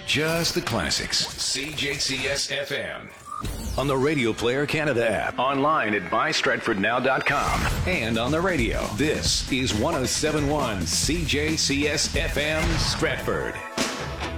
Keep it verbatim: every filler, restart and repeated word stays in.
just the classics. C J C S F M. On the Radio Player Canada app, online at my stratford now dot com, and on the radio. This is one oh seven point one C J C S F M Stratford.